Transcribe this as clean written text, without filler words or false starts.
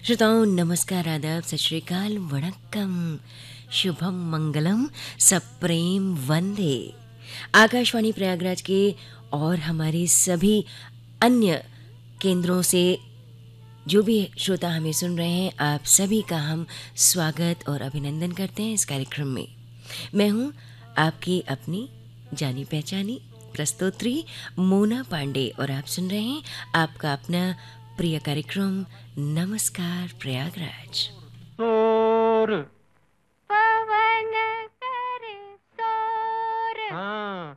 श्रोताओं नमस्कार, आदाब, सत श्री अकाल, वणक्कम, शुभम मंगलम, सप्रेम वंदे। आकाशवाणी प्रयागराज के और हमारे सभी अन्य केंद्रों से जो भी श्रोता हमें सुन रहे हैं, आप सभी का हम स्वागत और अभिनंदन करते हैं इस कार्यक्रम में। मैं हूं आपकी अपनी जानी पहचानी प्रस्तोत्री मोना पांडे और आप सुन रहे हैं आपका अपना प्रिय कार्यक्रम नमस्कार प्रयागराज। शोर पवन करे शोर। हाँ